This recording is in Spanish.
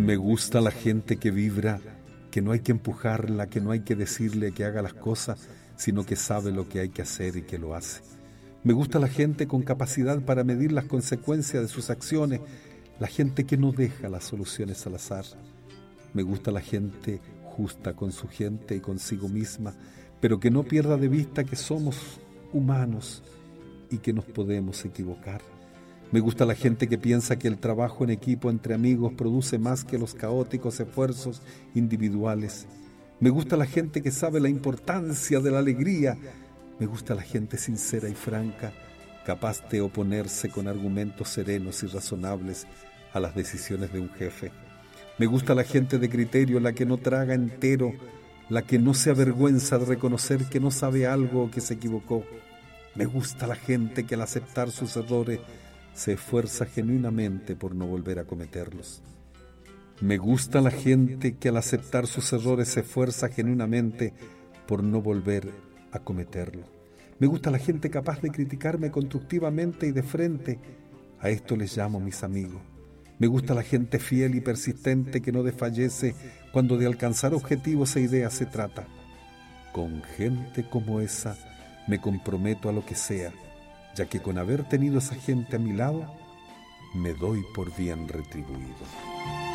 Me gusta la gente que vibra, que no hay que empujarla, que no hay que decirle que haga las cosas, sino que sabe lo que hay que hacer y que lo hace. Me gusta la gente con capacidad para medir las consecuencias de sus acciones, la gente que no deja las soluciones al azar. Me gusta la gente justa con su gente y consigo misma, pero que no pierda de vista que somos humanos y que nos podemos equivocar. Me gusta la gente que piensa que el trabajo en equipo entre amigos produce más que los caóticos esfuerzos individuales. Me gusta la gente que sabe la importancia de la alegría. Me gusta la gente sincera y franca, capaz de oponerse con argumentos serenos y razonables a las decisiones de un jefe. Me gusta la gente de criterio, la que no traga entero, la que no se avergüenza de reconocer que no sabe algo o que se equivocó. Me gusta la gente que al aceptar sus errores se esfuerza genuinamente por no volver a cometerlos. Me gusta la gente que al aceptar sus errores se esfuerza genuinamente por no volver a cometerlos. Me gusta la gente capaz de criticarme constructivamente y de frente. A esto les llamo mis amigos. Me gusta la gente fiel y persistente que no desfallece cuando de alcanzar objetivos e ideas se trata. Con gente como esa me comprometo a lo que sea, ya que con haber tenido esa gente a mi lado, me doy por bien retribuido.